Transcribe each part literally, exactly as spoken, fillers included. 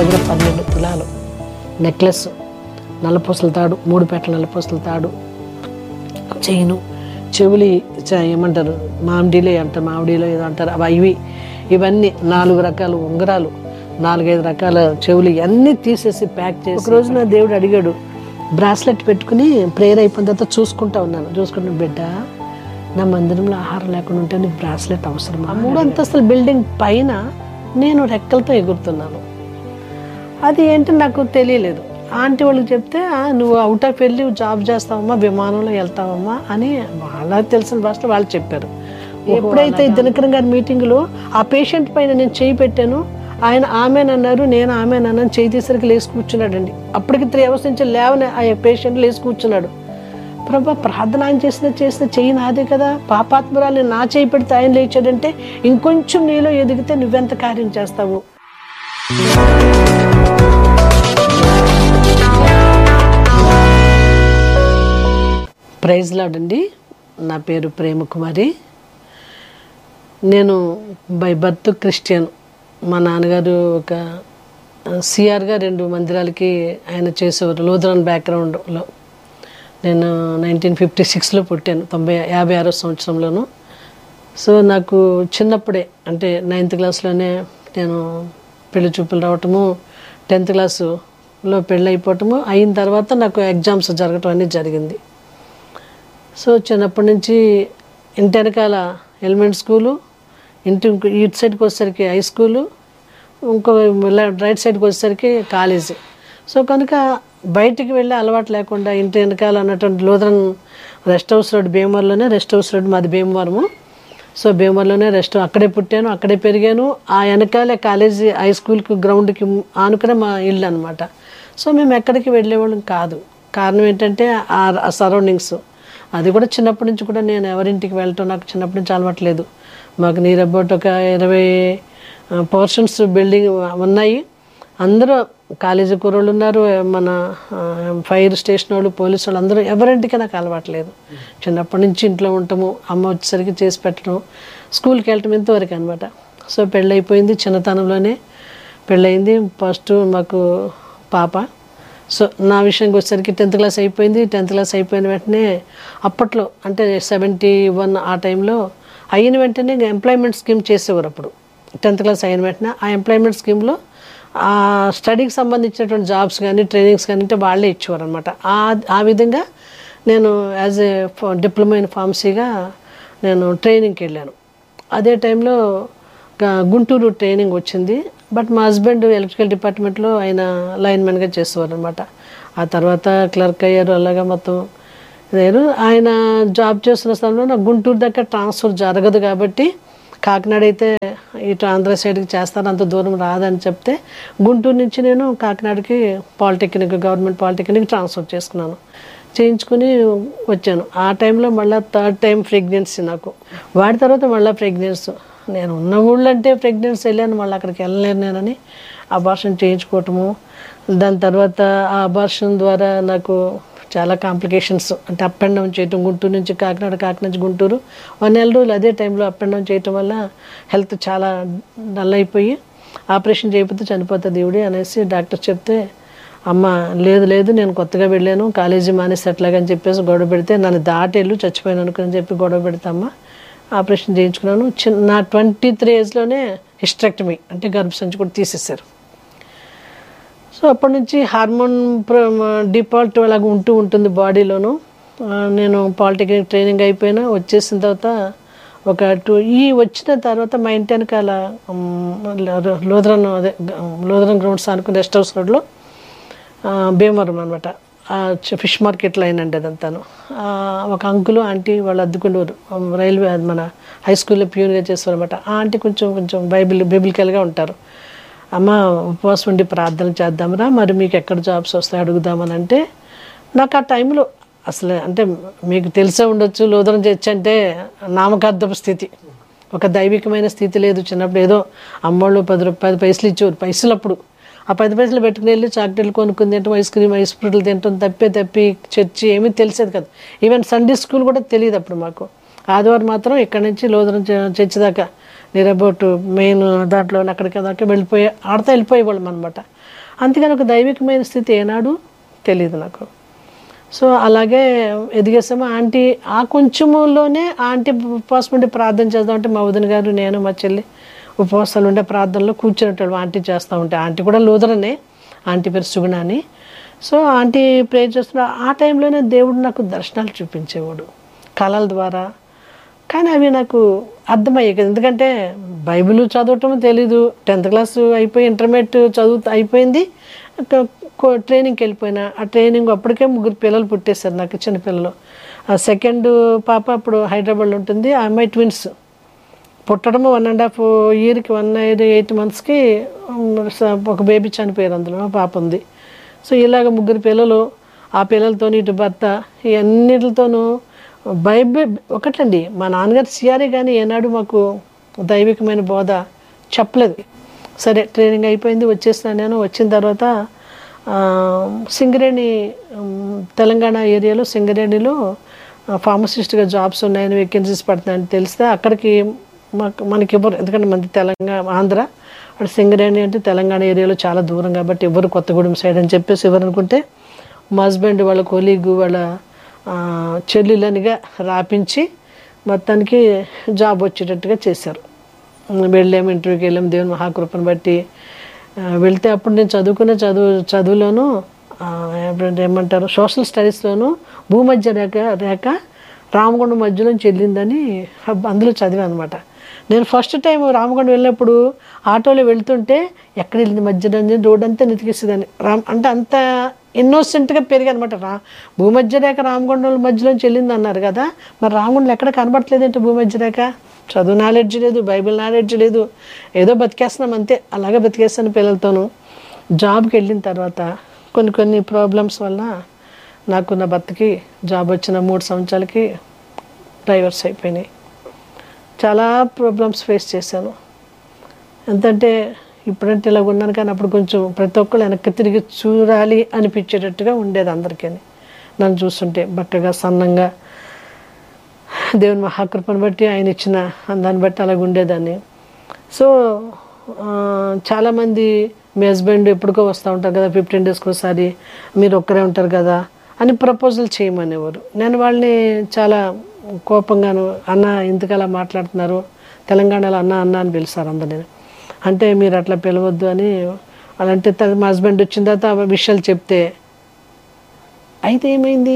దగ్గర పన్నెండు తులాలు నెక్లెస్, నల్లపూసల తాడు, మూడు పేటల నల్లపూసల తాడు, చైను, చెవులి ఏమంటారు మామిడిలో అంటారు, మామిడిలో ఏదో అంటారు అవి ఇవి ఇవన్నీ నాలుగు రకాల ఉంగరాలు, నాలుగైదు రకాల చెవులు అన్నీ తీసేసి ప్యాక్ చేసి ఒక రోజు నా దేవుడు అడిగాడు, బ్రాస్లెట్ పెట్టుకుని ప్రేయర్ అయిపోయిన తర్వాత చూసుకుంటా ఉన్నాను. చూసుకుంటున్న బిడ్డ, నా మందిరంలో ఆహారం లేకుండా ఉంటే నీకు బ్రాస్లెట్ అవసరం. ఆ మూడు అంతస్తుల బిల్డింగ్ పైన నేను రెక్కలతో ఎగురుతున్నాను. అది ఏంటో నాకు తెలియలేదు. ఆంటీ వాళ్ళకి చెప్తే నువ్వు అవుట్ ఆఫ్ వెళ్ళి జాబ్ చేస్తావమ్మా, విమానంలో వెళ్తావమ్మా అని వాళ్ళకి తెలిసిన భాషలో వాళ్ళు చెప్పారు. ఎప్పుడైతే దినకరన్ గారి మీటింగ్లో ఆ పేషెంట్ పైన నేను చేయి పెట్టాను, ఆయన ఆమెనన్నారు, నేను ఆమెనన్నాను, చేయి తీసరికి లేచి కూర్చున్నాడండి. అప్పటికి త్రీ అవర్స్ నుంచి లేవని ఆ పేషెంట్ లేచి కూర్చున్నాడు. ప్రభా, ప్రార్థన ఆయన చేసిన చేసిన చెయ్యి నాదే కదా, పాపాత్మురాలు నా చేయి పెడితే ఆయన లేచాడంటే ఇంకొంచెం నీలో ఎదిగితే నువ్వెంత కార్యం చేస్తావు. ప్రైజ్ లార్డ్ అండి. నా పేరు ప్రేమ కుమారి. నేను బై బర్త్ క్రిస్టియన్. మా నాన్నగారు ఒక సిఆర్గా రెండు మందిరాలకి ఆయన చేసేవారు, లూథరన్ బ్యాక్గ్రౌండ్లో. నేను నైన్టీన్ ఫిఫ్టీ సిక్స్లో పుట్టాను, తొంభై యాభై ఆరో సంవత్సరంలోను. సో నాకు చిన్నప్పుడే అంటే నైన్త్ క్లాస్లోనే నేను పెళ్లి చూపులు రావటము, టెన్త్ క్లాసులో పెళ్ళి అయిపోవటము అయిన తర్వాత నాకు ఎగ్జామ్స్ జరగటం అనేది జరిగింది. సో చిన్నప్పటి నుంచి ఇంటి వెనకాల ఎలిమెంట్ స్కూలు, ఇంటి ఇటు సైడ్కి వచ్చేసరికి హై స్కూలు, ఇంకో రైట్ సైడ్కి వచ్చేసరికి కాలేజీ. సో కనుక బయటికి వెళ్ళే అలవాటు లేకుండా ఇంటి వెనకాల అన్నటువంటి Lutheran rest house road, భీమవరంలోనే rest house road, మాది భీమవరము. సో భీమవరంలోనే రెస్ట్, అక్కడే పుట్టాను, అక్కడే పెరిగాను. ఆ వెనకాలే కాలేజీ హై స్కూల్కి గ్రౌండ్కి ఆనుకునే మా ఇల్లు అనమాట. సో మేము ఎక్కడికి వెళ్ళేవాళ్ళం కాదు. కారణం ఏంటంటే ఆ సరౌండింగ్స్. అది కూడా చిన్నప్పటి నుంచి కూడా నేను ఎవరింటికి వెళ్ళటం నాకు చిన్నప్పటి నుంచి అలవాట్లేదు. మాకు నియర్ అబౌట్ ఒక ఇరవై పోర్షన్స్ బిల్డింగ్ ఉన్నాయి. అందరూ కాలేజీ కుర్రోళ్ళు ఉన్నారు, మన ఫైర్ స్టేషన్ వాళ్ళు, పోలీసు వాళ్ళు, అందరూ ఎవరింటికి నాకు అలవాట్లేదు. చిన్నప్పటి నుంచి ఇంట్లో ఉంటాము, అమ్మ వచ్చేసరికి చేసి పెట్టడం, స్కూల్కి వెళ్ళటం ఇంతవరకు అనమాట. సో పెళ్ళైపోయింది, చిన్నతనంలోనే పెళ్ళయింది. ఫస్ట్ మాకు పాప. సో నా విషయానికి వచ్చేసరికి టెన్త్ క్లాస్ అయిపోయింది. టెన్త్ క్లాస్ అయిపోయిన వెంటనే అప్పట్లో అంటే సెవెంటీ వన్ ఆ టైంలో అయిన వెంటనే ఎంప్లాయ్మెంట్ స్కీమ్ చేసేవారు. అప్పుడు టెన్త్ క్లాస్ అయిన వెంటనే ఆ ఎంప్లాయ్మెంట్ స్కీమ్లో ఆ స్టడీకి సంబంధించినటువంటి జాబ్స్ కానీ ట్రైనింగ్స్ కానీ అంటే వాళ్ళే ఇచ్చేవారు అనమాట. ఆ ఆ విధంగా నేను యాజ్ ఏ డిప్లొమా ఇన్ ఫార్మసీగా నేను ట్రైనింగ్కి వెళ్ళాను. అదే టైంలో గుంటూరు ట్రైనింగ్ వచ్చింది. బట్ మా హస్బెండ్ ఎలక్ట్రికల్ డిపార్ట్మెంట్లో ఆయన లైన్మెన్గా చేసేవారు అనమాట. ఆ తర్వాత క్లర్క్ అయ్యారు, అలాగా మొత్తం అయ్యారు. ఆయన జాబ్ చేస్తున్న సమయంలో నాకు గుంటూరు దగ్గర ట్రాన్స్ఫర్ జరగదు కాబట్టి కాకినాడ అయితే ఇటు ఆంధ్ర సైడ్కి చేస్తాను, అంత దూరం రాదని చెప్తే గుంటూరు నుంచి నేను కాకినాడకి పాలిటెక్నిక్, గవర్నమెంట్ పాలిటెక్నిక్ ట్రాన్స్ఫర్ చేసుకున్నాను. చేయించుకుని వచ్చాను. ఆ టైంలో మళ్ళీ థర్డ్ టైం ప్రెగ్నెన్సీ నాకు. వాడి తర్వాత మళ్ళీ ప్రెగ్నెన్సీ. నేను ఉన్న ఊళ్ళో అంటే ప్రెగ్నెన్సీ వెళ్ళాను, మళ్ళీ అక్కడికి వెళ్ళలేను నేనని అబార్షన్ చేయించుకోవటము. దాని తర్వాత ఆ అబార్షన్ ద్వారా నాకు చాలా కాంప్లికేషన్స్, అంటే అప్ అండ్ డౌన్ చేయటం, గుంటూరు నుంచి కాకినాడ, కాకినాడ నుంచి గుంటూరు వన్ నెల రోజులు అదే టైంలో అప్ అండ్ డౌన్ చేయటం వల్ల హెల్త్ చాలా డల్ అయిపోయి ఆపరేషన్ చేయకపోతే చనిపోతుంది దేవుడి అనేసి డాక్టర్ చెప్తే, అమ్మ లేదు లేదు నేను కొత్తగా వెళ్ళాను, కాలేజీ మానేసి ఎట్లాగని చెప్పేసి గొడవ పెడితే, నన్ను దాటి వెళ్ళు చచ్చిపోయాను అనుకుని చెప్పి గొడవ పెడతామ్మా ఆపరేషన్ చేయించుకున్నాను. చిన్న నా ట్వంటీ త్రీ ఏజ్లోనే హిస్టరెక్టమీ అంటే గర్భసంచి కూడా తీసేశారు. సో అప్పటి నుంచి హార్మోన్ డిఫాల్ట్ అలాగ ఉంటూ ఉంటుంది బాడీలోను. నేను పాలిటెక్నిక్ ట్రైనింగ్ అయిపోయినా వచ్చేసిన తర్వాత ఒక టూ ఈ వచ్చిన తర్వాత మా ఇంటి వెనకాల లూథరన్ అదే లూథరన్ గ్రౌండ్స్ అనుకుని రెస్ట్ హౌస్ రోడ్లో భీమవరం అనమాట, ఫిష్ మార్కెట్ లైన్ అంటే అదంతాను. ఒక అంకులు ఆంటీ వాళ్ళు అద్దుకునేవారు, రైల్వే మన హై స్కూల్లో ప్యూన్గా చేస్తారు అనమాట. ఆ ఆంటీ కొంచెం కొంచెం బైబిల్ బిబిలికల్గా ఉంటారు. అమ్మ ఉపవాసం ఉండి ప్రార్థన చేద్దామరా, మరి మీకు ఎక్కడ జాబ్స్ వస్తాయి అడుగుదామని అంటే, నాకు ఆ టైంలో అసలు అంటే మీకు తెలిసే ఉండొచ్చు, లూథరన్ చర్చ్ అంటే నామకార్థపు స్థితి, ఒక దైవికమైన స్థితి లేదు. చిన్నప్పుడు ఏదో అమ్మోళ్ళు పది రూపాయలు పైసలు ఇచ్చేవారు, పైసలు అప్పుడు ఆ పది పైసలు పెట్టుకుని వెళ్ళి చాక్లెట్లు కొనుక్కుని తింటాం, ఐస్ క్రీమ్ ఐస్ ఫ్రూట్లు తింటాం, తప్పే తప్పి చర్చి ఏమీ తెలిసేది కదా. ఈవెన్ సండే స్కూల్ కూడా తెలియదు అప్పుడు మాకు. ఆదివారం మాత్రం ఇక్కడ నుంచి లూథరన్ చర్చ్ దాకా నియర్ అబౌట్ మెయిన్ దాంట్లో అక్కడికి దాకా వెళ్ళిపోయే ఆడతా వెళ్ళిపోయేవాళ్ళం అనమాట. అంతేగాని ఒక దైవికమైన స్థితి ఏనాడు తెలియదు నాకు. సో అలాగే ఎదిగేసాము. ఆంటీ ఆ కొంచెములోనే ఆంటీ ఉపవాసం ఉండి ప్రార్థన చేద్దామంటే మా వదిన గారు నేను మా చెల్లి ఉపవాసాలు ఉండే ప్రార్థనలో కూర్చునేటోళ్ళు ఆంటీ చేస్తూ ఉంటే. ఆంటీ కూడా లూథరనే, ఆంటీ పేరు సుగుణ అని. సో ఆంటీ ప్రే చేస్తున్న ఆ టైంలోనే దేవుడు నాకు దర్శనాలు చూపించేవాడు కళల ద్వారా. కానీ అవి నాకు అర్థమయ్యాయి కదా, ఎందుకంటే బైబిల్ చదవటం తెలీదు. టెన్త్ క్లాస్ అయిపోయి ఇంటర్మీడియట్ చదువు అయిపోయింది, ట్రైనింగ్కి వెళ్ళిపోయినా. ఆ ట్రైనింగ్ అప్పటికే ముగ్గురు పిల్లలు పుట్టేశారు నాకు, చిన్న పిల్లలు. ఆ సెకండ్ పాప అప్పుడు హైదరాబాద్లో ఉంటుంది. ఆ అమ్మాయి ట్విన్స్ పుట్టడము వన్ అండ్ హాఫ్ ఇయర్కి వన్ ఇయర్ ఎయిట్ మంత్స్కి ఒక బేబీ చనిపోయారు, అందులో పాప ఉంది. సో ఇలాగ ముగ్గురు పిల్లలు, ఆ పిల్లలతో ఇటు భర్త, ఈ అన్నిటితోనూ బైబిల్ ఒకటండి. మా నాన్నగారు సిఆర్ఏ కానీ ఏనాడు మాకు దైవికమైన బోధ చెప్పలేదు. సరే ట్రైనింగ్ అయిపోయింది, వచ్చేసిన నేను. వచ్చిన తర్వాత సింగరేణి, తెలంగాణ ఏరియాలో సింగరేణిలో ఫార్మసిస్ట్గా జాబ్స్ ఉన్నాయని, వేకెన్సీస్ పడుతున్నాయని తెలిస్తే అక్కడికి మాకు మనకి ఇవ్వరు, ఎందుకంటే మనది తెలంగాణ ఆంధ్ర. అక్కడ సింగరేణి అంటే తెలంగాణ ఏరియాలో చాలా దూరం కాబట్టి ఎవరు, కొత్తగూడెం సైడ్ అని చెప్పేసి ఎవరు అనుకుంటే మా హస్బెండ్ వాళ్ళ కొలీగు వాళ్ళ చెల్లెలనిగా రాపించి మొత్తానికి జాబ్ వచ్చేటట్టుగా చేశారు. వెళ్ళాము, ఇంటర్వ్యూకి వెళ్ళాము, దేవుని మహాకృపను బట్టి వెళ్తే. అప్పుడు నేను చదువుకునే చదువు చదువులోను ఏమంటారు సోషల్ స్టడీస్లోను భూమధ్య రేఖ రేఖ రామగుండం మధ్యలోంచి వెళ్ళిందని అందులో చదివాను అనమాట. నేను ఫస్ట్ టైం రామగుండం వెళ్ళినప్పుడు ఆటోలో వెళ్తుంటే ఎక్కడ వెళ్ళింది మధ్యలో రోడ్ అంతా నెతికేసేదాన్ని. రామ్ అంటే అంత ఇన్నోసెంట్గా పెరిగా అనమాట. రా భూమధ్య రేఖ రామగుండం మధ్యలోంచి వెళ్ళింది అన్నారు కదా, మరి రామగుండం ఎక్కడ కనబడట్లేదంటే భూమధ్య రేఖ. చదువు నాలెడ్జ్ లేదు, బైబిల్ నాలెడ్జ్ లేదు, ఏదో బతికేస్తున్నాం అంతే. అలాగే బతికేస్తాను పిల్లలతోనూ. జాబ్కి వెళ్ళిన తర్వాత కొన్ని కొన్ని ప్రాబ్లమ్స్ వల్ల నాకు నా భర్తకి జాబ్ వచ్చిన మూడు సంవత్సరాలకి డైవర్స్ అయిపోయినాయి. చాలా ప్రాబ్లమ్స్ ఫేస్ చేశాను. ఎంతంటే ఇప్పుడంటే ఇలా ఉన్నాను, కానీ అప్పుడు కొంచెం ప్రతి ఒక్కళ్ళు వెనక్కి తిరిగి చూడాలి అనిపించేటట్టుగా ఉండేది అందరికీ. నన్ను చూస్తుంటే బక్కగా సన్నంగా, దేవుని మహాకృపను బట్టి ఆయన ఇచ్చిన దాన్ని బట్టి అలాగ ఉండేదాన్ని. సో చాలామంది మీ హస్బెండ్ ఎప్పటికో వస్తూ ఉంటారు కదా, ఫిఫ్టీన్ డేస్కి ఒకసారి, మీరు ఒక్కరే ఉంటారు కదా అని ప్రపోజల్ చేయమనేవారు. నేను వాళ్ళని చాలా కోపంగాను, అన్న ఎందుకు అలా మాట్లాడుతున్నారు, తెలంగాణలో అన్న అన్న అని పిలుస్తారు అందరినీ, అంటే మీరు అట్లా పిలవద్దు అని అలాంటి. మా హస్బెండ్ వచ్చిన తర్వాత ఆ విషయాలు చెప్తే అయితే ఏమైంది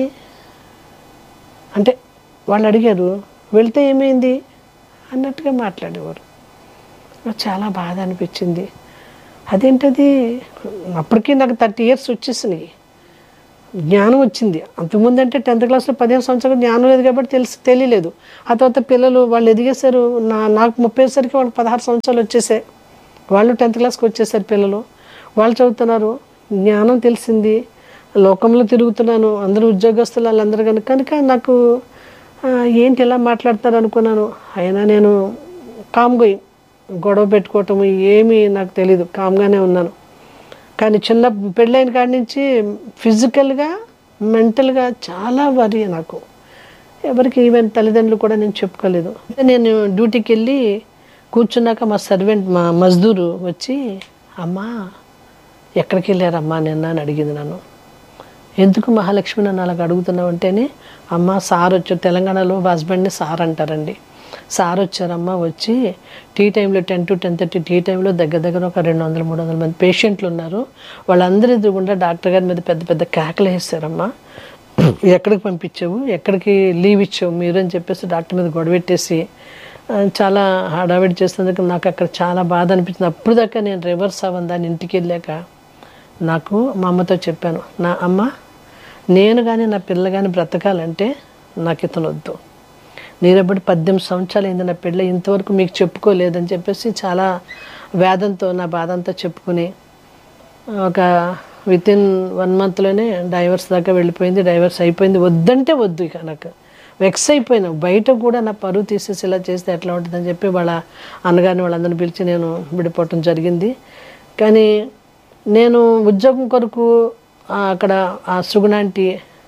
అంటే వాళ్ళు అడిగారు, వెళ్తే ఏమైంది అన్నట్టుగా మాట్లాడేవారు. నాకు చాలా బాధ అనిపించింది. అదేంటది, అప్పటికీ నాకు థర్టీ ఇయర్స్ వచ్చేసినాయి, జ్ఞానం వచ్చింది. అంతకుముందు అంటే టెన్త్ క్లాస్లో పదిహేను సంవత్సరాలు జ్ఞానం లేదు కాబట్టి తెలిసి తెలియలేదు. ఆ తర్వాత పిల్లలు వాళ్ళు ఎదిగేశారు. నా నాకు ముప్పైసరికి వాళ్ళకి పదహారు సంవత్సరాలు వచ్చేసాయి, వాళ్ళు టెన్త్ క్లాస్కి వచ్చేసారు పిల్లలు, వాళ్ళు చదువుతున్నారు. జ్ఞానం తెలిసింది, లోకంలో తిరుగుతున్నాను, అందరూ ఉద్యోగస్తులు వాళ్ళందరూ కనుక కనుక నాకు ఏంటి ఎలా మాట్లాడతారు అనుకున్నాను. అయినా నేను కామ్గా, గొడవ పెట్టుకోవటం ఏమీ నాకు తెలీదు, కామ్గానే ఉన్నాను. కానీ చిన్న పెళ్ళైన కాడి నుంచి ఫిజికల్గా మెంటల్గా చాలా వరి నాకు. ఎవరికి ఈవెన్ తల్లిదండ్రులు కూడా నేను చెప్పుకోలేదు. నేను డ్యూటీకి వెళ్ళి కూర్చున్నాక మా సర్వెంట్, మా మజ్దూరు వచ్చి, అమ్మా ఎక్కడికి వెళ్ళారమ్మా నిన్న అని అడిగింది నన్ను. ఎందుకు మహాలక్ష్మి నన్ను అలాగ అడుగుతున్నావు అంటేనే, అమ్మ సార్ వచ్చారు, తెలంగాణలో హస్బెండ్ని సార్ అంటారండి, సార్ వచ్చారమ్మా, వచ్చి టీ టైంలో ten to ten thirty tea టైంలో దగ్గర దగ్గర ఒక రెండు వందల మూడు వందల మంది పేషెంట్లు ఉన్నారు, వాళ్ళందరూ ఎదురుగుండా డాక్టర్ గారి మీద పెద్ద పెద్ద కేకలు వేసారమ్మా, ఎక్కడికి పంపించావు, ఎక్కడికి లీవ్ ఇచ్చావు మీరు అని చెప్పేసి డాక్టర్ మీద గొడవెట్టేసి చాలా హడావిడి చేసినందుకు నాకు అక్కడ చాలా బాధ అనిపించింది. అప్పుడు దాకా నేను రివర్స్ అవ్వను. దాన్ని ఇంటికి వెళ్ళాక నాకు మా అమ్మతో చెప్పాను, నా అమ్మ నేను కానీ నా పిల్ల కానీ బ్రతకాలంటే నాకు ఇతను వద్దు, నేనప్పుడు పద్దెనిమిది సంవత్సరాలు అయింది నా పిల్ల, ఇంతవరకు మీకు చెప్పుకోలేదని చెప్పేసి చాలా వేదంతో నా బాధ అంతా చెప్పుకుని ఒక విత్ ఇన్ వన్ మంత్లోనే డైవర్స్ దాకా వెళ్ళిపోయింది. డైవర్స్ అయిపోయింది, వద్దంటే వద్దు. ఇక నాకు వెక్స్ అయిపోయినా, బయట కూడా నా పరువు తీసేసి ఇలా చేస్తే ఎట్లా ఉంటుందని చెప్పి వాళ్ళ అన్నగారిని వాళ్ళందరిని పిలిచి నేను విడిపోవటం జరిగింది. కానీ నేను ఉద్యోగం కొరకు అక్కడ ఆ సుగుణాంటి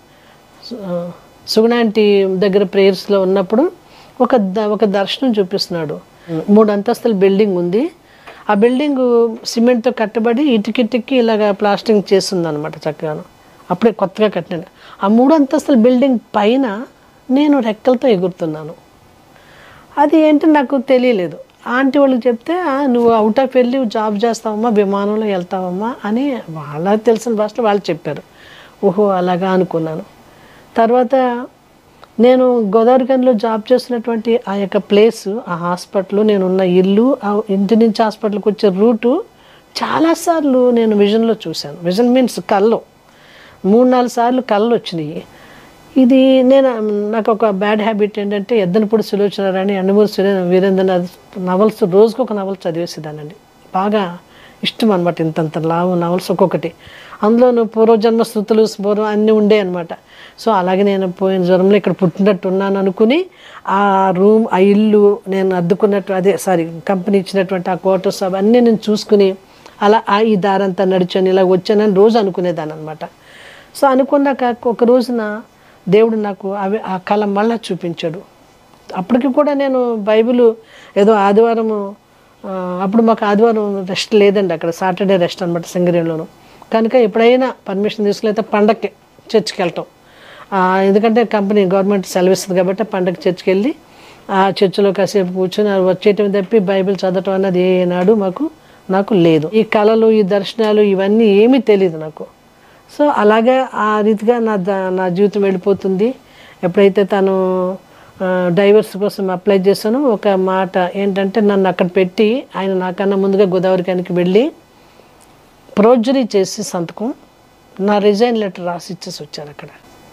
సుగుణాంటి దగ్గర ప్రేయర్స్లో ఉన్నప్పుడు ఒక ద ఒక దర్శనం చూపిస్తున్నాడు. మూడు అంతస్తుల బిల్డింగ్ ఉంది, ఆ బిల్డింగ్ సిమెంట్తో కట్టబడి ఇటుకిటికి ఇలాగ ప్లాస్టింగ్ చేస్తుంది అనమాట చక్కగాను. అప్పుడే కొత్తగా కట్టిన ఆ మూడు అంతస్తుల బిల్డింగ్ పైన నేను రెక్కలతో ఎగురుతున్నాను. అది ఏంటో నాకు తెలియలేదు. ఆంటీ వాళ్ళకి చెప్తే నువ్వు అవుట్ ఆఫ్ వెళ్ళి జాబ్ చేస్తావమ్మా, విమానంలో వెళ్తావమ్మా అని వాళ్ళకి తెలిసిన భాషలో వాళ్ళు చెప్పారు. ఓహో అలాగా అనుకున్నాను. తర్వాత నేను గోదావరిఖనిలో జాబ్ చేస్తున్నటువంటి ఆ యొక్క ప్లేసు, ఆ హాస్పిటల్, నేనున్న ఇల్లు, ఆ ఇంటి నుంచి హాస్పిటల్కి వచ్చే రూటు చాలాసార్లు నేను విజన్లో చూశాను. విజన్ మీన్స్ కళ్ళు మూడు నాలుగు సార్లు కళ్ళు వచ్చినాయి. ఇది నేను నాకు ఒక బ్యాడ్ హ్యాబిట్ ఏంటంటే ఎద్దనపూడి సులోచనారాణి, యండమూరి సురే వీరేంద్రనాథ్ నవల్స్ రోజుకు ఒక నవల్ చదివేసేదానండి. బాగా ఇష్టం అనమాట. ఇంతంత లావు నవల్స్ ఒక్కొక్కటి, అందులోనూ పూర్వజన్మ స్థుతులు పూర్వం అన్నీ ఉండే అనమాట. సో అలాగే నేను పోయిన జ్వరంలో ఇక్కడ పుట్టినట్టు ఉన్నాను అనుకుని ఆ రూమ్, ఆ ఇల్లు, నేను అద్దుకున్నట్టు అదే సారీ కంపెనీ ఇచ్చినటువంటి ఆ క్వార్టర్స్ అవన్నీ నేను చూసుకుని అలా ఆ ఈ దారంతా నడిచాను, ఇలా వచ్చానని రోజు అనుకునేదాన్ని అనమాట. సో అనుకున్నాక ఒక రోజున దేవుడు నాకు అవి ఆ కళ మళ్ళా చూపించాడు. అప్పటికి కూడా నేను బైబిల్ ఏదో ఆదివారము, అప్పుడు మాకు ఆదివారం రెస్ట్ లేదండి, అక్కడ సాటర్డే రెస్ట్ అనమాట సింగరేణిలోను. కనుక ఎప్పుడైనా పర్మిషన్ తీసుకెళ్తే పండగకి చర్చికి వెళ్ళటం, ఎందుకంటే కంపెనీ గవర్నమెంట్ సెలవు ఇస్తుంది కాబట్టి పండగ చర్చికి వెళ్ళి ఆ చర్చిలో కాసేపు కూర్చొని వచ్చేయటం తప్పి బైబిల్ చదవటం అన్నది ఏనాడు మాకు నాకు లేదు. ఈ కళలు, ఈ దర్శనాలు ఇవన్నీ ఏమీ తెలియదు నాకు. సో అలాగే ఆ రీతిగా నా నా జీవితం వెళ్ళిపోతుంది. ఎప్పుడైతే తను డైవర్స్ కోసం అప్లై చేశానో ఒక మాట ఏంటంటే, నన్ను అక్కడ పెట్టి ఆయన నాకన్నా ముందుగా గోదావరిఖనికి వెళ్ళి ప్రోజరీ చేసి సంతకం నా రిజైన్ లెటర్ రాసి ఇచ్చేసి వచ్చారు. అక్కడ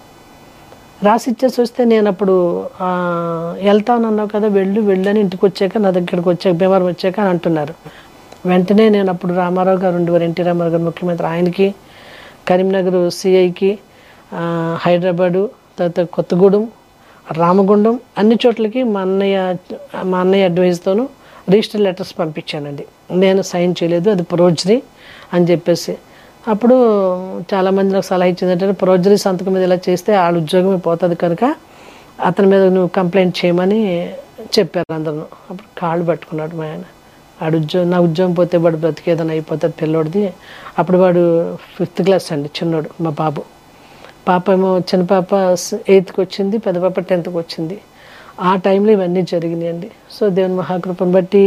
రాసి ఇచ్చేసి వస్తే నేను అప్పుడు వెళ్తాను అన్నావు కదా, వెళ్ళు వెళ్ళని ఇంటికి వచ్చాక నా దగ్గరికి వచ్చాక భీమవరం వచ్చాక అని అంటున్నారు. వెంటనే నేను అప్పుడు రామారావు గారు ఉండేవారు, ఎన్టీ రామారావు గారు ముఖ్యమంత్రి, ఆయనకి, కరీంనగర్ సిఐకి, హైదరాబాదు, తర్వాత కొత్తగూడెం, రామగుండం, అన్ని చోట్లకి మా అన్నయ్య మా అన్నయ్య అడ్వైజ్తోనూ రిజిస్టర్ లెటర్స్ పంపించానండి. నేను సైన్ చేయలేదు, అది ప్రోజరీ అని చెప్పేసి. అప్పుడు చాలామంది నాకు సలహా ఇచ్చింది ఏంటంటే, ప్రోజరీ సంతకం మీద ఇలా చేస్తే వాళ్ళ ఉద్యోగమే పోతుంది కనుక అతని మీద నువ్వు కంప్లైంట్ చేయమని చెప్పారు అందరూ. అప్పుడు కాళ్ళు పట్టుకున్నాడు మా ఆయన. వాడు ఉద్యోగం, నా ఉద్యోగం పోతే వాడు బ్రతికేదని అయిపోతుంది పిల్లోడిది. అప్పుడు వాడు ఫిఫ్త్ క్లాస్ అండి, చిన్నోడు మా బాబు. పాప ఏమో చిన్న పాప ఎయిత్కి వచ్చింది, పెద్ద పాప టెన్త్కి వచ్చింది. ఆ టైంలో ఇవన్నీ జరిగినాయండి. సో దేవుని మహాకృపను బట్టి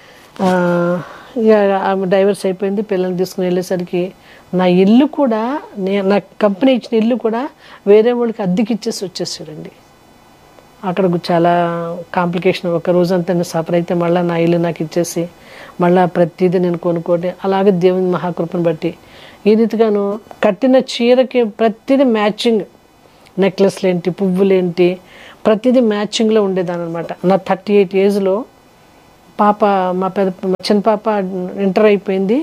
ఇక డైవర్స్ అయిపోయింది. పిల్లల్ని తీసుకుని వెళ్ళేసరికి నా ఇల్లు కూడా, నేను నా కంపెనీ ఇచ్చిన ఇల్లు కూడా వేరే వాళ్ళకి అద్దెకి ఇచ్చేసి వచ్చేసాడండి. అక్కడ చాలా కాంప్లికేషన్. ఒక రోజంతా నేను సఫర్ అయితే మళ్ళీ నా ఇల్లు నాకు ఇచ్చేసి మళ్ళీ ప్రతిదీ నేను కొనుక్కోండి. అలాగే దేవుని మహాకృపను బట్టి ఈ రీతిగాను కట్టిన చీరకి ప్రతిదీ మ్యాచింగ్, నెక్లెస్లు ఏంటి, పువ్వులు ఏంటి, ప్రతిదీ మ్యాచింగ్లో ఉండేదాని అనమాట. నా థర్టీ ఎయిట్ ఏజ్లో పాప, మా పెద్ద చిన్న పాప ఇంటర్ అయిపోయింది,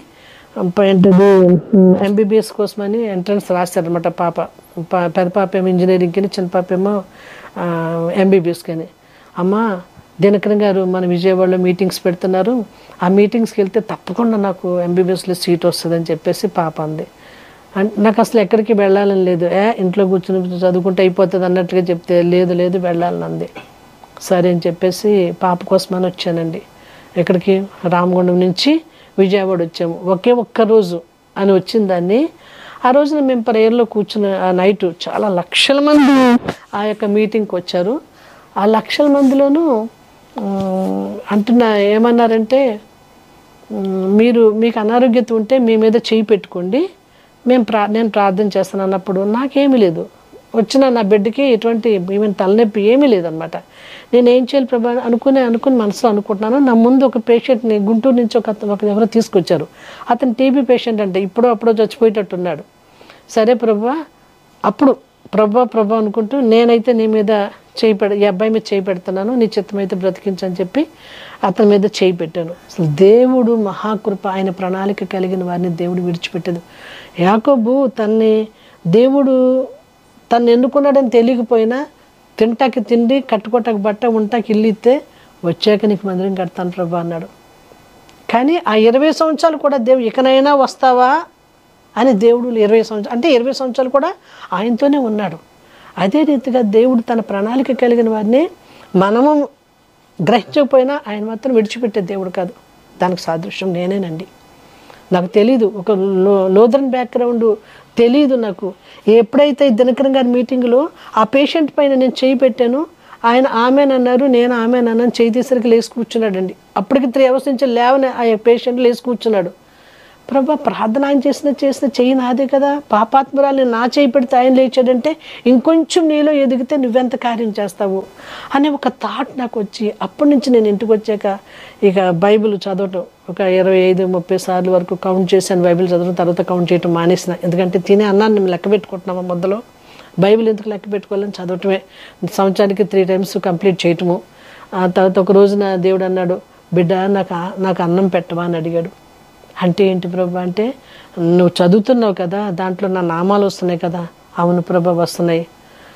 ఎంబీబీఎస్ కోసమని ఎంట్రన్స్ రాశారనమాట. పాప పెద్ద పాప ఏమో ఇంజనీరింగ్కి, చిన్న పాప ఏమో ఎంబీబీఎస్ కానీ. అమ్మ దినకరన్ గారు మన విజయవాడలో మీటింగ్స్ పెడుతున్నారు, ఆ మీటింగ్స్కి వెళ్తే తప్పకుండా నాకు ఎంబీబీఎస్లో సీట్ వస్తుందని చెప్పేసి పాప అంది. నాకు అసలు ఎక్కడికి వెళ్ళాలని లేదు, ఏ ఇంట్లో కూర్చుని చదువుకుంటే అయిపోతుంది అన్నట్టుగా చెప్తే, లేదు లేదు వెళ్ళాలని అంది. సరే అని చెప్పేసి పాప కోసమని వచ్చానండి. ఎక్కడికి, రామగుండం నుంచి విజయవాడ వచ్చాము. ఒకే ఒక్క రోజు అని వచ్చిన దాన్ని, ఆ రోజున మేము ప్రేయర్లో కూర్చున్న ఆ నైటు చాలా లక్షల మంది ఆ యొక్క మీటింగ్కి వచ్చారు. ఆ లక్షల మందిలోనూ అంటున్నా ఏమన్నారంటే, మీరు మీకు అనారోగ్యత ఉంటే మీ మీద చేయి పెట్టుకోండి, మేము ప్రా నేను ప్రార్థన చేస్తాను అన్నప్పుడు నాకేమీ లేదు. వచ్చిన నా బిడ్డకి ఎటువంటి ఈవెన్ తలనొప్పి ఏమీ లేదనమాట. నేను ఏం చేయాలి ప్రభా అనుకునే అనుకుని మనసులో అనుకుంటున్నాను. నా ముందు ఒక పేషెంట్ని గుంటూరు నుంచి ఒక ఒక ఎవరో తీసుకొచ్చారు. అతను టీబీ పేషెంట్ అంటే ఇప్పుడో అప్పుడో చచ్చిపోయేటట్టున్నాడు. సరే ప్రభా, అప్పుడు ప్రభా ప్రభా అనుకుంటూ నేనైతే నీ మీద చేయి పెడ ఈ అబ్బాయి మీద చేయి పెడుతున్నాను, నీ చిత్తమైతే బ్రతికించని చెప్పి అతని మీద చేయి పెట్టాను. అసలు దేవుడు మహాకృప, ఆయన ప్రణాళిక కలిగిన వారిని దేవుడు విడిచిపెట్టదు. యాకోబు తన్ని దేవుడు తను ఎన్నుకున్నాడని తెలియకపోయినా తింటాకి తిండి, కట్టుకోటాకి బట్ట, ఉంటాకి ఇల్లు ఇస్తే వచ్చాక నీకు మందిరం కడతాను ప్రభా అన్నాడు. కానీ ఆ ఇరవై సంవత్సరాలు కూడా దేవుడు ఇకనైనా వస్తావా అని దేవుడు ఇరవై సంవత్సరాలు అంటే ఇరవై సంవత్సరాలు కూడా ఆయనతోనే ఉన్నాడు. అదే రీతిగా దేవుడు తన ప్రణాళిక కలిగిన వారిని మనము గ్రహించకపోయినా ఆయన మాత్రం విడిచిపెట్టే దేవుడు కాదు. దానికి సాదృశ్యం నేనేనండి. నాకు తెలీదు, ఒక లో లోదరన్ బ్యాక్గ్రౌండ్ తెలీదు నాకు. ఎప్పుడైతే దినకరన్ గారి మీటింగ్లో ఆ పేషెంట్ పైన నేను చేయి పెట్టాను, ఆయన ఆమెనన్నారు, నేను ఆమెనన్నాను, చేయి తీసరికి లేచి కూర్చున్నాడండి. అప్పటికి త్రీ అవర్స్ నుంచి లేవని ఆ పేషెంట్ లేచి కూర్చున్నాడు. ప్రభా, ప్రార్థన ఆయన చేసిన చేసిన చెయ్యి నాదే కదా, పాపాత్మురాలు నా చేయి పెడితే ఆయన లేచాడంటే ఇంకొంచెం నీలో ఎదిగితే నువ్వెంత కార్యం చేస్తావు అనే ఒక థాట్ నాకు వచ్చి, అప్పటి నుంచి నేను ఇంటికి వచ్చాక ఇక బైబిల్ చదవటం ఒక ఇరవై ఐదు ముప్పై సార్లు వరకు కౌంట్ చేశాను. బైబిల్ చదవడం తర్వాత కౌంట్ చేయటం మానేసిన. ఎందుకంటే తినే అన్నాన్ని మేము లెక్క పెట్టుకుంటున్నాము మొదలో, బైబిల్ ఎందుకు లెక్క పెట్టుకోవాలని చదవటమే, సంవత్సరానికి త్రీ టైమ్స్ కంప్లీట్ చేయటము. ఆ తర్వాత ఒక రోజున దేవుడు అన్నాడు, బిడ్డ నాకు నాకు అన్నం పెట్టవా అని అడిగాడు. అంటే ఏంటి ప్రభా అంటే, నువ్వు చదువుతున్నావు కదా, దాంట్లో నా నామాలు వస్తున్నాయి కదా. అవును ప్రభా వస్తున్నాయి.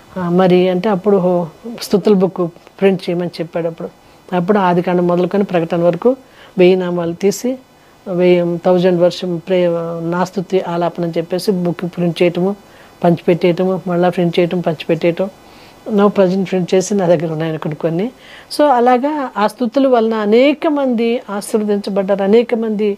మరి అంటే అప్పుడు స్తుతుల బుక్ ప్రింట్ చేయమని చెప్పాడు. అప్పుడు అప్పుడు ఆదికాండం మొదలుకొని ప్రకటన వరకు వెయ్యి నామాలు తీసి వెయ్యి థౌజండ్ వర్షం ప్రే నా స్తుతి ఆలాపన అని చెప్పేసి బుక్ ప్రింట్ చేయటము, పంచిపెట్టేయటము, మళ్ళీ ప్రింట్ చేయటం, పంచిపెట్టేయటం. నా ప్రజెంట్ ప్రింట్ చేసి నా దగ్గర ఉన్నాయని కొన్ని కొన్ని. సో అలాగా ఆ స్తుతుల వలన అనేక మంది ఆశీర్వదించబడ్డారు, అనేక మంది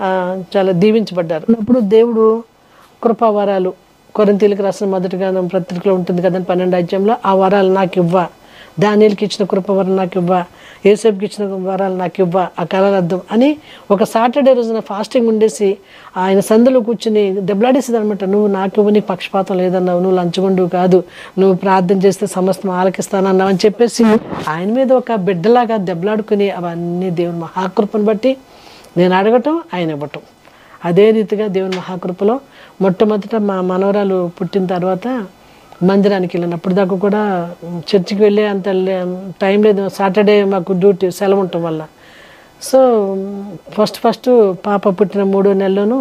చాలా దీవించబడ్డారు. అప్పుడు దేవుడు కృపావరాలు, కొరింథీయులకు రాసిన మొదటి గ్రంథం పత్రికలో ఉంటుంది కదండి పన్నెండు అధ్యాయంలో, ఆ వరాలు నాకు ఇవ్వ, దానియేలుకి ఇచ్చిన కృపవరం నాకు ఇవ్వ, యేసేపుకి ఇచ్చిన వరాలు నాకు ఇవ్వ, ఆ కలలర్థం అని ఒక సాటర్డే రోజున ఫాస్టింగ్ ఉండేసి ఆయన సందులో కూర్చుని దెబ్బలాడేసేది అనమాట. నువ్వు నాకు ఇవ్వ, నీకు పక్షపాతం లేదన్నావు, నువ్వు లంచగొండు కాదు, నువ్వు ప్రార్థన చేస్తే సమస్తం ఆలకిస్తానన్నావు అని చెప్పేసి ఆయన మీద ఒక బిడ్డలాగా దెబ్బలాడుకుని అవన్నీ దేవుని మహాకృపను బట్టి నేను అడగటం, ఆయన ఇవ్వటం. అదే రీతిగా దేవుని మహాకృపలో మొట్టమొదట మా మనవరాలు పుట్టిన తర్వాత మందిరానికి వెళ్ళాను. అప్పుడు దాకా కూడా చర్చికి వెళ్ళే అంత టైం లేదు, సాటర్డే మాకు డ్యూటీ సెలవు ఉండటం వల్ల. సో ఫస్ట్ ఫస్ట్ పాప పుట్టిన మూడో నెలలోనూ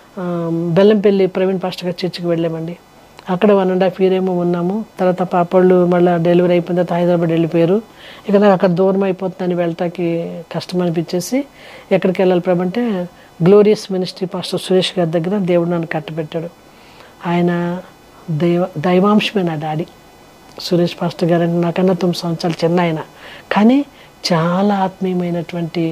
బెల్లంపల్లి ప్రవీణ్ పాస్టర్ గారి చర్చికి వెళ్ళామండి. అక్కడ వన్ అండ్ హాఫ్ ఇయర్ ఏమో ఉన్నాము. తర్వాత పాపళ్ళు మళ్ళీ డెలివరీ అయిపోయిన తర్వాత హైదరాబాద్ వెళ్ళిపోయారు. ఇక నాకు అక్కడ దూరం అయిపోతుందని వెళ్ళటానికి కష్టం అనిపించేసి ఎక్కడికి వెళ్ళాలి ప్రభు అంటే గ్లోరియస్ మినిస్ట్రీ పాస్టర్ సురేష్ గారి దగ్గర దేవుడు నన్ను కట్టబెట్టాడు. ఆయన దైవ దైవాంశమే నా డాడీ. సురేష్ పాస్టర్ గారు అంటే నాకన్నా తొమ్మిది సంవత్సరాలు చిన్న ఆయన, కానీ చాలా ఆత్మీయమైనటువంటి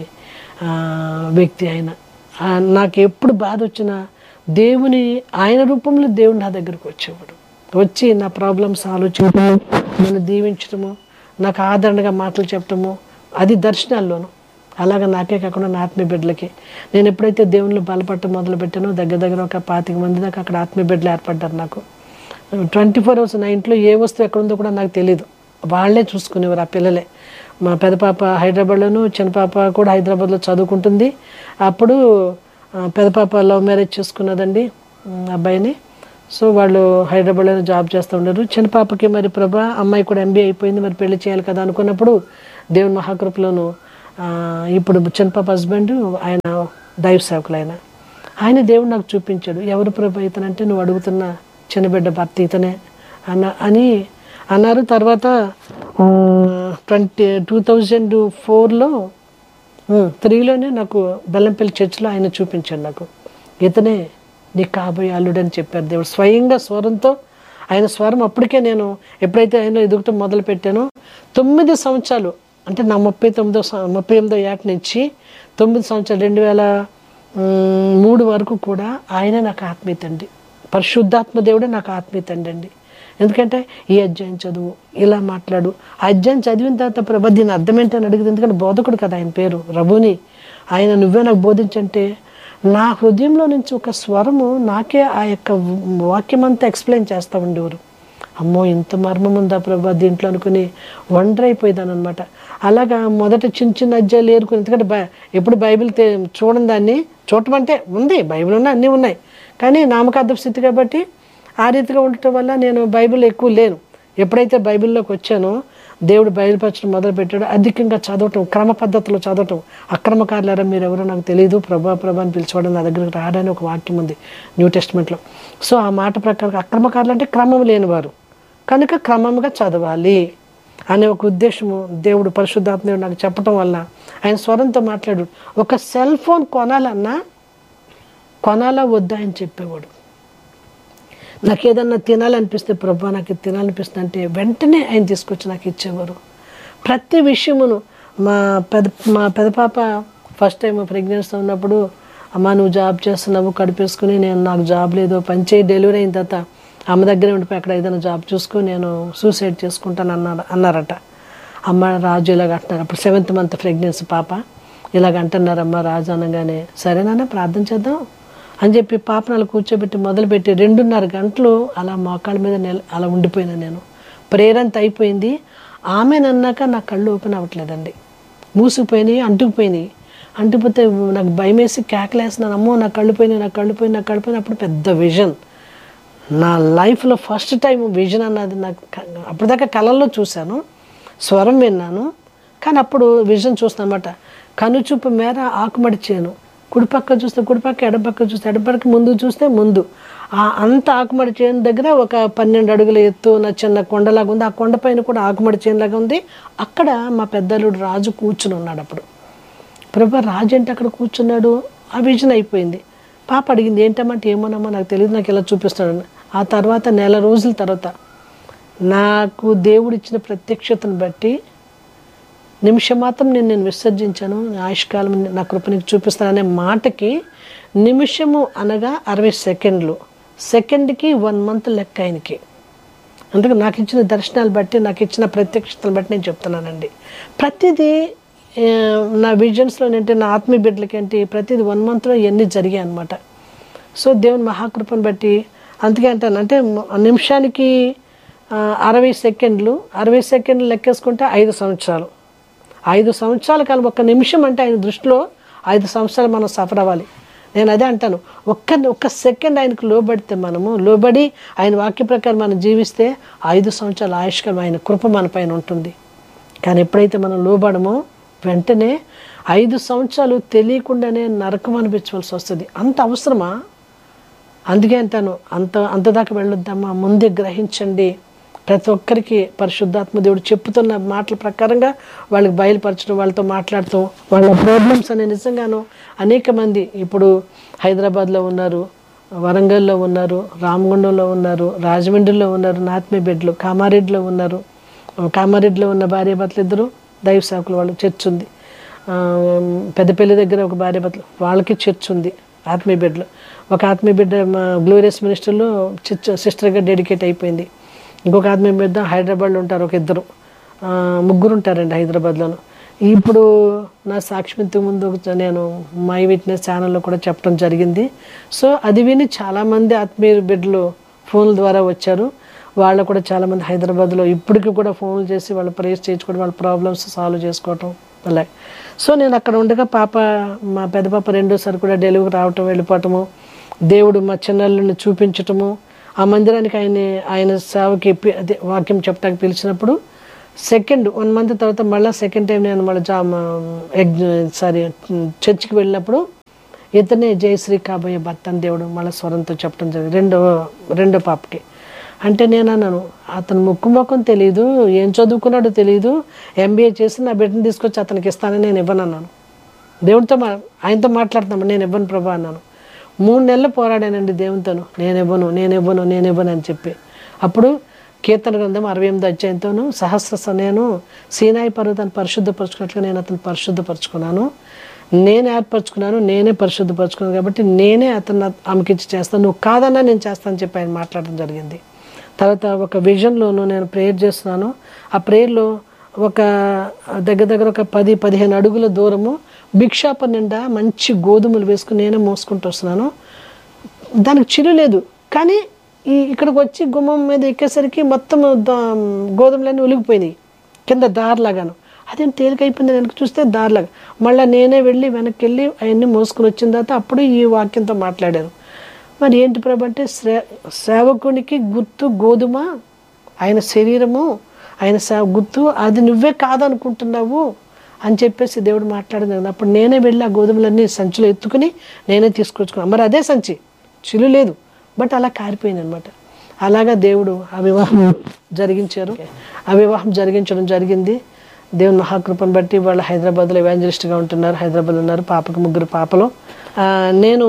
వ్యక్తి ఆయన. నాకు ఎప్పుడు బాధ వచ్చినా దేవుని ఆయన రూపంలో దేవుడు నా దగ్గరకు వచ్చేవాడు. వచ్చి నా ప్రాబ్లమ్స్ ఆలోచించడము, నన్ను దీవించడము, నాకు ఆదరణగా మాటలు చెప్పడము, అది దర్శనాల్లోనూ. అలాగా నాకే కాకుండా నా ఆత్మీయ బిడ్డలకి నేను ఎప్పుడైతే దేవుళ్ళు బలపడటం మొదలు పెట్టానో దగ్గర దగ్గర ఒక పాతిక మంది దాకా అక్కడ ఆత్మీయ బిడ్డలు ఏర్పడ్డారు. నాకు ట్వంటీ ఫోర్ అవర్స్ నా ఇంట్లో ఏ వస్తువు ఎక్కడుందో కూడా నాకు తెలియదు, వాళ్ళే చూసుకునేవారు ఆ పిల్లలే. మా పెద్ద పాప హైదరాబాద్లోను, చిన్న పాప కూడా హైదరాబాద్లో చదువుకుంటుంది. అప్పుడు పెద్ద పాప లవ్ మ్యారేజ్ చేసుకున్నదండి అబ్బాయిని. సో వాళ్ళు హైదరాబాద్లోనే జాబ్ చేస్తూ ఉండరు. చిన్న పాపకి మరి ప్రభా అమ్మాయి కూడా ఎంబీఏ అయిపోయింది, మరి పెళ్లి చేయాలి కదా అనుకున్నప్పుడు దేవుని మహాకృపలోను ఇప్పుడు చిన్న పాప హస్బెండ్ ఆయన దైవ సేవకులు, ఆయన ఆయన దేవుడు నాకు చూపించాడు. ఎవరు ప్రభా ఇతనంటే నువ్వు అడుగుతున్న చిన్న బిడ్డ భర్త ఇతనే అన్న అని అన్నారు. తర్వాత ట్వంటీ టూ థౌజండ్ ఫోర్లో త్రీలోనే నాకు బెల్లంపల్లి చర్చిలో ఆయన చూపించాడు. నాకు ఇతనే నీ కాబోయే అల్లుడని చెప్పారు దేవుడు స్వయంగా స్వరంతో. ఆయన స్వరం అప్పటికే నేను ఎప్పుడైతే ఆయన ఎదుగుతూ మొదలు పెట్టానో తొమ్మిది సంవత్సరాలు అంటే నా ముప్పై తొమ్మిదో ముప్పై ఎనిమిదో ఏట నుంచి తొమ్మిది సంవత్సరాలు రెండు వేల మూడు వరకు కూడా ఆయన నాకు ఆత్మీయత అండి. పరిశుద్ధాత్మ దేవుడే నాకు ఆత్మీయత అండి. ఎందుకంటే ఈ అధ్యాయం చదువు, ఇలా మాట్లాడు. ఆ అధ్యాయం చదివిన తర్వాత ప్రభా దీని అర్థం ఏంటని అడిగింది. ఎందుకంటే బోధకుడు కదా ఆయన పేరు రబూని. ఆయన నువ్వే నాకు బోధించంటే నా హృదయంలో నుంచి ఒక స్వరము నాకే ఆ యొక్క వాక్యం అంతా ఎక్స్ప్లెయిన్ చేస్తూ ఉండేవారు. అమ్మో ఇంత మర్మం ఉందా ప్రభా దీంట్లో అనుకుని వండర్ అయిపోయేదాన్ని అనమాట. అలాగా మొదట చిన్న చిన్న అధ్యాయాలు ఏరుకుని, ఎందుకంటే బై ఎప్పుడు బైబిల్ చూడని దాన్ని చూడటం అంటే ఉంది, బైబిల్ ఉన్నాయి, అన్నీ ఉన్నాయి, కానీ నామకార్థ స్థితి కాబట్టి ఆ రీతిగా ఉండటం వల్ల నేను బైబిల్ ఎక్కువ లేను. ఎప్పుడైతే బైబిల్లోకి వచ్చానో దేవుడు బయలుపరచడం మొదలుపెట్టాడు. అధికంగా చదవటం, క్రమ పద్ధతిలో చదవటం. అక్రమకారులారా మీరు ఎవరో నాకు తెలియదు, ప్రభా ప్రభా అని పిలిచేవాడు నా దగ్గరకు రావడానికి ఒక వాక్యం ఉంది న్యూ టెస్ట్మెంట్లో. సో ఆ మాట ప్రకారం అక్రమకారులు అంటే క్రమం లేనివారు కనుక క్రమంగా చదవాలి అనే ఒక ఉద్దేశము దేవుడు పరిశుద్ధాత్మ నాకు చెప్పటం వల్ల ఆయన స్వరంతో మాట్లాడు. ఒక సెల్ ఫోన్ కొనాలన్నా కొనాలా వద్దా అని చెప్పేవాడు. నాకు ఏదన్నా తినాలనిపిస్తే ప్రభా నాకు తినాలనిపిస్తుంది అంటే వెంటనే ఆయన తీసుకొచ్చి నాకు ఇచ్చేవారు. ప్రతి విషయమును మా పెద్ద మా పెద్ద పాప ఫస్ట్ టైం ప్రెగ్నెన్సీ ఉన్నప్పుడు అమ్మ నువ్వు జాబ్ చేస్తున్నావు కడిపేసుకుని నేను నాకు జాబ్ లేదు పని చేయి డెలివరీ అయిన తర్వాత అమ్మ దగ్గరే ఉండిపోయి అక్కడ ఏదైనా జాబ్ చూసుకొని నేను సూసైడ్ చేసుకుంటాను అన్నారు అన్నారట. అమ్మ రాజు ఇలాగ అంటున్నారు. అప్పుడు సెవెంత్ మంత్ ప్రెగ్నెన్సీ పాప ఇలాగ అంటున్నారమ్మ రాజు అనగానే సరేనా ప్రార్థన చేద్దాం అని చెప్పి పాపను అలా కూర్చోబెట్టి మొదలుపెట్టి రెండున్నర గంటలు అలా మోకాళ్ళ మీద నెల అలా ఉండిపోయినా నేను. ప్రేయర్ అంతా అయిపోయింది. ఆమెనన్నాక నా కళ్ళు ఓపెన్ అవ్వట్లేదండి, మూసుకుపోయినాయి, అంటుకుపోయినాయి. అంటుకుపోతే నాకు భయం వేసి కేకలేస్తున్నాను, అమ్మో నా కళ్ళు పోయినాయి నా కళ్ళు పోయినాయి నా కళ్ళు పోయినాయి. అప్పుడు పెద్ద విజన్, నా లైఫ్లో ఫస్ట్ టైం విజన్ అన్నది నాకు. అప్పటిదాకా కళల్లో చూశాను, స్వరం విన్నాను, కానీ అప్పుడు విజన్ చూస్తాను అన్నమాట. కనుచూపు మేర ఆకుమడి చేను, కుడిపక్క చూస్తే కుడిపక్క, ఎడపక్క చూస్తే ఎడపక్క, ముందు చూస్తే ముందు. ఆ అంత ఆకుమడి చేను దగ్గర ఒక పన్నెండు అడుగుల ఎత్తు నా చిన్న కొండలాగా ఉంది. ఆ కొండ పైన కూడా ఆకుమడి చేనులాగా ఉంది. అక్కడ మా పెద్దలుడు రాజు కూర్చుని ఉన్నాడు. అప్పుడు ప్రభా రాజు అంటే అక్కడ కూర్చున్నాడు. ఆ విజన్ అయిపోయింది. పాప అడిగింది ఏంటమ్మంటే ఏమోనమ్మా నాకు తెలియదు, నాకు ఇలా చూపిస్తాడు. ఆ తర్వాత నెల రోజుల తర్వాత నాకు దేవుడు ఇచ్చిన ప్రత్యక్షతను బట్టి నిమిషం మాత్రం నేను నేను విసర్జించాను, ఆయుష్కాలం నా కృప నీకు చూపిస్తాననే మాటకి నిమిషము అనగా అరవై సెకండ్లు, సెకండ్కి వన్ మంత్ లెక్క ఆయనకి. అందుకే నాకు ఇచ్చిన దర్శనాలు బట్టి నాకు ఇచ్చిన ప్రత్యక్షతను బట్టి నేను చెప్తున్నానండి. ప్రతిదీ నా విజన్స్లో ఏంటి, నా ఆత్మీయ బిడ్డలకి ఏంటి, ప్రతిదీ వన్ మంత్లో ఇవన్నీ జరిగాయి అనమాట. సో దేవుని మహాకృపను బట్టి అందుకే అంటాను, అంటే నిమిషానికి అరవై సెకండ్లు అరవై సెకండ్లు లెక్కేసుకుంటే ఐదు సంవత్సరాలు ఐదు సంవత్సరాల కాలం. ఒక్క నిమిషం అంటే ఆయన దృష్టిలో ఐదు సంవత్సరాలు మనం సఫర్ అవ్వాలి. నేను అదే అంటాను, ఒక్క ఒక్క సెకండ్ ఆయనకు లోబడితే, మనము లోబడి ఆయన వాక్య ప్రకారం మనం జీవిస్తే ఐదు సంవత్సరాల ఆయుష్కాలం ఆయన కృప మన పైన ఉంటుంది. కానీ ఎప్పుడైతే మనం లోబడమో వెంటనే ఐదు సంవత్సరాలు తెలియకుండానే నరకం అనిపించవలసి వస్తుంది. అంత అవసరమా? అందుకే అంటాను, అంత అంతదాకా వెళ్ళొద్దమ్మా, ముందే గ్రహించండి. ప్రతి ఒక్కరికి పరిశుద్ధాత్మ దేవుడు చెప్పుతున్న మాటల ప్రకారంగా వాళ్ళకి బయలుపరచడం, వాళ్ళతో మాట్లాడుతూ వాళ్ళ ప్రాబ్లమ్స్ అనే నిజంగాను అనేక మంది ఇప్పుడు హైదరాబాద్లో ఉన్నారు, వరంగల్లో ఉన్నారు, రామగుండంలో ఉన్నారు, రాజమండ్రిలో ఉన్నారు, నా ఆత్మీయ బిడ్డలు కామారెడ్డిలో ఉన్నారు. కామారెడ్డిలో ఉన్న భార్య భర్తలు ఇద్దరు దైవ సేవకులు, వాళ్ళు చర్చ్ ఉంది. పెద్దపల్లి దగ్గర ఒక భార్య భర్తలు, వాళ్ళకి చర్చ్ ఉంది, ఆత్మీయ బిడ్డలు. ఒక ఆత్మీయ బిడ్డ మా గ్లోరియస్ మినిస్టర్లో చర్చ్ సిస్టర్గా డెడికేట్ అయిపోయింది. ఇంకొక ఆత్మీయ బిడ్డ హైదరాబాద్లో ఉంటారు, ఒక ఇద్దరు ముగ్గురు ఉంటారండి హైదరాబాద్లోను. ఇప్పుడు నా సాక్షిమింతకు ముందు నేను మై విట్నెస్ ఛానల్లో కూడా చెప్పడం జరిగింది. సో అది విని చాలామంది ఆత్మీయ బిడ్డలు ఫోన్ల ద్వారా వచ్చారు. వాళ్ళు కూడా చాలామంది హైదరాబాద్లో ఇప్పటికీ కూడా ఫోన్లు చేసి వాళ్ళు ప్రేయర్స్ చేయించుకోవడం, వాళ్ళ ప్రాబ్లమ్స్ సాల్వ్ చేసుకోవటం అలాగే. సో నేను అక్కడ ఉండగా పాప, మా పెద్ద పాప రెండోసారి కూడా డెలివరీ రావటం, వెళ్ళిపోవటము, దేవుడు మా చిన్నల్ని చూపించటము, ఆ మందిరానికి ఆయన ఆయన సేవకి అదే వాక్యం చెప్పడానికి పిలిచినప్పుడు సెకండ్ వన్ మంత్ తర్వాత మళ్ళీ సెకండ్ టైం నేను మళ్ళీ జా ఎగ్ సారీ చర్చికి వెళ్ళినప్పుడు ఇతనే జయశ్రీ కాబోయే భర్త అని దేవుడు మళ్ళీ స్వరంతో చెప్పడం జరిగింది రెండో రెండో పాపకి. అంటే నేను అన్నాను, అతను ముక్కు ముఖం తెలియదు, ఏం చదువుకున్నాడో తెలియదు, ఎంబీఏ చేసి నా బిడ్డను తీసుకొచ్చి అతనికి ఇస్తానని నేను ఇవ్వను అన్నాను. దేవుడితో మా ఆయనతో మాట్లాడుతున్నాను, నేను ఇవ్వను ప్రభా అన్నాను. మూడు నెలలు పోరాడానండి దేవునితోను, నేను ఇవ్వను నేను ఇవ్వను నేను ఇవ్వను అని చెప్పి. అప్పుడు కీర్తన గ్రంథం అరవై ఎనిమిది అధ్యాయంతోను సహస్ర నేను సీనాయి పర్వతాన్ని పరిశుద్ధపరచుకున్నట్లుగా నేను అతను పరిశుద్ధపరచుకున్నాను, నేనే ఏర్పరచుకున్నాను, నేనే పరిశుద్ధపరచుకున్నాను కాబట్టి నేనే అతను ఆమెకిచ్చి చేస్తాను, నువ్వు కాదన్నా నేను చేస్తానని చెప్పి ఆయన మాట్లాడడం జరిగింది. తర్వాత ఒక విజన్లోనూ నేను ప్రేయర్ చేస్తున్నాను. ఆ ప్రేయర్లో ఒక దగ్గర దగ్గర ఒక పది పదిహేను అడుగుల దూరము భిక్షాప నిండా మంచి గోధుమలు వేసుకుని నేనే మోసుకుంటూ వస్తున్నాను. దానికి చిల్లు లేదు, కానీ ఈ ఇక్కడికి వచ్చి గుమ్మం మీద ఎక్కేసరికి మొత్తం గోధుమలన్నీ ఒలిగిపోయినాయి కింద దారిలాగాను. అదేం తేలికైపోయింది, వెనక్కి చూస్తే దారిలాగా. మళ్ళీ నేనే వెళ్ళి వెనక్కి వెళ్ళి అవన్నీ మోసుకుని వచ్చిన తర్వాత అప్పుడు ఈ వాక్యంతో మాట్లాడాను. మరి ఏంటి ప్రభు అంటే శ్రే సేవకునికి గుర్తు గోధుమ, ఆయన శరీరము, ఆయన సేవ గుర్తు అది నువ్వే కాదనుకుంటున్నావు అని చెప్పేసి దేవుడు మాట్లాడింది కదా. అప్పుడు నేనే వెళ్ళి ఆ గోధుమలన్నీ సంచిలో ఎత్తుకుని నేనే తీసుకొచ్చుకున్నాను. మరి అదే సంచి, చిల్లు లేదు, బట్ అలా కారిపోయింది అనమాట. అలాగా దేవుడు ఆ వివాహం జరిగించారు. ఆ వివాహం జరిగించడం జరిగింది. దేవుని మహాకృపను బట్టి వాళ్ళు హైదరాబాద్లో ఎవాంజలిస్ట్గా ఉంటున్నారు, హైదరాబాద్ ఉన్నారు. పాపకు ముగ్గురు పాపలు. నేను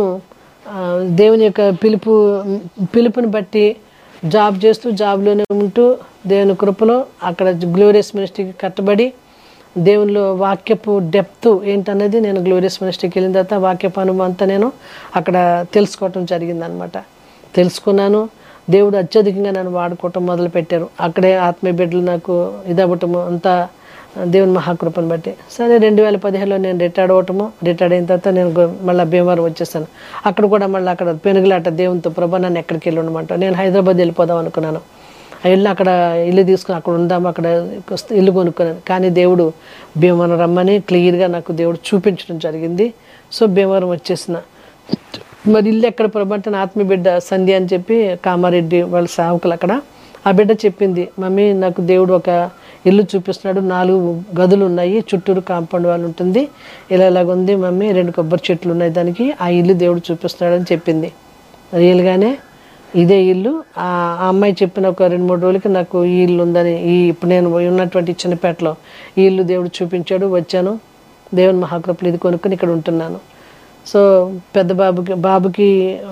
దేవుని యొక్క పిలుపు పిలుపుని బట్టి జాబ్ చేస్తూ జాబ్లోనే ఉంటూ దేవుని కృపలో అక్కడ గ్లోరియస్ మినిస్ట్రీకి కట్టబడి దేవునిలో వాక్యపు డెప్త్ ఏంటనేది నేను గ్లోరియస్ మినిస్ట్రీకి వెళ్ళిన తర్వాత వాక్యపు అనుభవం అంతా నేను అక్కడ తెలుసుకోవటం జరిగిందనమాట. తెలుసుకున్నాను. దేవుడు అత్యధికంగా నన్ను వాడుకోవటం మొదలుపెట్టారు. అక్కడే ఆత్మీయ బిడ్డలు నాకు ఇదవ్వటము అంతా దేవుని మహాకృపను బట్టి. సరే రెండు వేల పదిహేనులో నేను రిటైర్డ్ అవ్వటము. రిటైర్డ్ అయిన తర్వాత నేను మళ్ళీ భీమవరం వచ్చేసాను. అక్కడ కూడా మళ్ళీ అక్కడ పెనుగులాట దేవునితో, ప్రభా నన్ను ఎక్కడికి వెళ్ళి ఉండమంటావు. నేను హైదరాబాద్ వెళ్ళిపోదాం అనుకున్నాను. వెళ్ళి అక్కడ ఇల్లు తీసుకుని అక్కడ ఉందాము, అక్కడ ఇల్లు కొనుక్కున్నాను. కానీ దేవుడు భీమవరం రమ్మని క్లియర్గా నాకు దేవుడు చూపించడం జరిగింది. సో భీమవరం వచ్చేసిన. మరి ఇల్లు ఎక్కడ ప్రభు అంటే నా ఆత్మీయ బిడ్డ సంధ్య అని చెప్పి కామారెడ్డి వాళ్ళ సేవకులు అక్కడ, ఆ బిడ్డ చెప్పింది, మమ్మీ నాకు దేవుడు ఒక ఇల్లు చూపిస్తున్నాడు, నాలుగు గదులు ఉన్నాయి, చుట్టూరు కాంపౌండ్ వాళ్ళు ఉంటుంది, ఇలా ఇలాగుంది మమ్మీ, రెండు కొబ్బరి చెట్లు ఉన్నాయి దానికి, ఆ ఇల్లు దేవుడు చూపిస్తున్నాడు అని చెప్పింది. రియల్గానే ఇదే ఇల్లు. ఆ అమ్మాయి చెప్పిన ఒక రెండు మూడు రోజులకి నాకు ఈ ఇల్లు ఉందని, ఈ ఇప్పుడు నేను ఉన్నటువంటి చిన్నపేటలో ఈ ఇల్లు దేవుడు చూపించాడు. వచ్చాను, దేవుని మహాకృపలు ఇది కొనుక్కొని ఇక్కడ ఉంటున్నాను. సో పెద్ద బాబుకి బాబుకి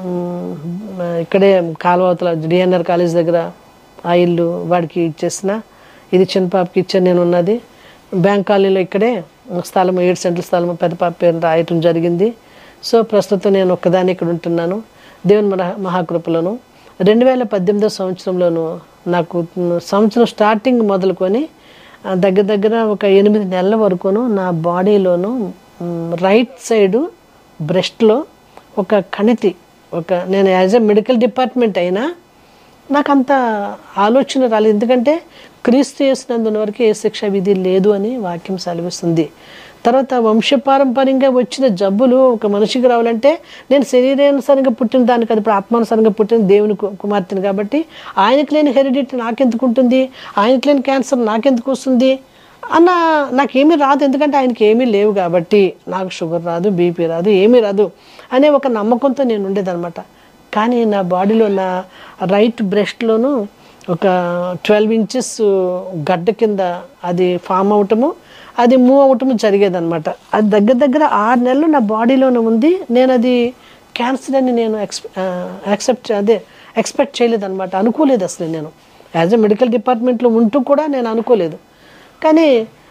ఇక్కడే కాలువతల డిఎన్ఆర్ కాలేజ్ దగ్గర ఆ ఇల్లు వాడికి ఇచ్చేసిన. ఇది చిన్న పాపకి ఇచ్చాను నేను ఉన్నది. బ్యాంక్ కాలనీలో ఇక్కడే స్థలం, ఏడు సెంట్ల స్థలం పెద్ద పాప పేరు రాయటం జరిగింది. సో ప్రస్తుతం నేను ఒక్కదాన్ని ఇక్కడ ఉంటున్నాను దేవుని మహా మహాకృపలను. రెండు వేల పద్దెనిమిదో సంవత్సరంలోను నాకు సంవత్సరం స్టార్టింగ్ మొదలుకొని దగ్గర దగ్గర ఒక ఎనిమిది నెలల వరకును నా బాడీలోను రైట్ సైడు బ్రెస్ట్లో ఒక కణితి, ఒక నేను యాజ్ ఎ మెడికల్ డిపార్ట్మెంట్ అయినా నాకు అంత ఆలోచన రాలేదు. ఎందుకంటే క్రీస్తు చేసినందున వరకు ఏ శిక్ష విధి లేదు అని వాక్యం సెలవిస్తుంది. తర్వాత వంశపారంపర్యంగా వచ్చిన జబ్బులు ఒక మనిషికి రావాలంటే నేను శరీరానుసారంగా పుట్టిన దాన్ని కాదు, ఇప్పుడు ఆత్మానుసారంగా పుట్టిన దేవుని కుమార్తెను కాబట్టి ఆయనకు లేని హెరిడిటీ నాకెందుకు ఉంటుంది, ఆయనకు లేని క్యాన్సర్ నాకెందుకు వస్తుంది అన్న, నాకేమీ రాదు. ఎందుకంటే ఆయనకి ఏమీ లేవు కాబట్టి నాకు షుగర్ రాదు, బీపీ రాదు, ఏమీ రాదు అనే ఒక నమ్మకంతో నేను ఉండేదన్నమాట. కానీ నా బాడీలో నా రైట్ బ్రెస్ట్లోనూ ఒక ట్వెల్వ్ ఇంచెస్ గడ్డ కింద అది ఫామ్ అవటము, అది మూవ్ అవటము జరిగేదన్నమాట. అది దగ్గర దగ్గర ఆరు నెలలు నా బాడీలోనే ఉంది. నేను అది క్యాన్సర్ అని నేను ఎక్స్ యాక్సెప్ట్ అదే ఎక్స్పెక్ట్ చేయలేదన్నమాట. అనుకోలేదు అసలు. నేను యాజ్ ఎ మెడికల్ డిపార్ట్మెంట్లో ఉంటూ కూడా నేను అనుకోలేదు. కానీ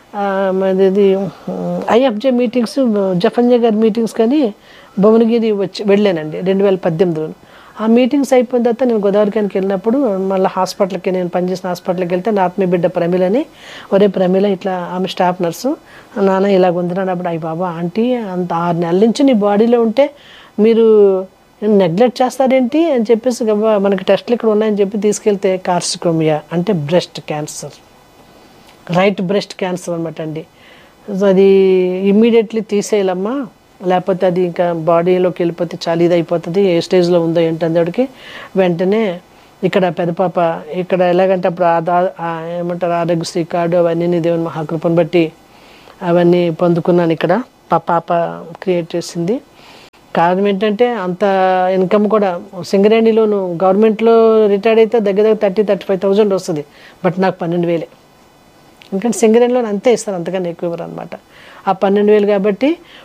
ఇది ఐఎఫ్జే మీటింగ్స్, జఫన్య గారి మీటింగ్స్ కానీ భువనగిరి వచ్చి వెళ్ళానండి రెండు వేల పద్దెనిమిదిలో. ఆ మీటింగ్స్ అయిపోయిన తర్వాత నేను గోదావరికానికి వెళ్ళినప్పుడు మళ్ళీ హాస్పిటల్కి, నేను పనిచేసిన హాస్పిటల్కి వెళ్తే నా ఆత్మీయ బిడ్డ ప్రమిలని, ఒరే ప్రమిల ఇట్లా ఆమె స్టాఫ్ నర్సు, నాన్న ఇలాగ ఉందినప్పుడు అయ్యి బాబా ఆంటీ అంత ఆరు నెలల నుంచి నీ బాడీలో ఉంటే మీరు నెగ్లెక్ట్ చేస్తారేంటి అని చెప్పేసి గబా మనకి టెస్ట్లు ఇక్కడ ఉన్నాయని చెప్పి తీసుకెళ్తే కార్సికోమియా అంటే breast cancer, right breast cancer అనమాట అండి. అది ఇమ్మీడియట్లీ తీసేయాలమ్మా, లేకపోతే అది ఇంకా బాడీలోకి వెళ్ళిపోతే చాలా ఇది అయిపోతుంది, ఏ స్టేజ్లో ఉందో ఏంటందడికి. వెంటనే ఇక్కడ పెద్ద పాప ఇక్కడ ఎలాగంటే అప్పుడు ఆదా ఏమంటారు ఆరోగ్యశ్రీ కార్డు అవన్నీ దేవుని మహాకృపను బట్టి అవన్నీ పొందుకున్నాను. ఇక్కడ మా పాప క్రియేట్ చేసింది. కారణం ఏంటంటే అంత ఇన్కమ్ కూడా సింగరేణిలోను గవర్నమెంట్లో రిటైర్డ్ అయితే దగ్గర దగ్గర థర్టీ థర్టీ ఫైవ్ థౌజండ్ వస్తుంది. బట్ నాకు పన్నెండు వేలే ఎందుకంటే సింగరేణిలో అంతే ఇస్తారు, అంతకన్నా ఎక్కువ ఇవ్వరు అనమాట. ఆ పన్నెండు వేలు కాబట్టి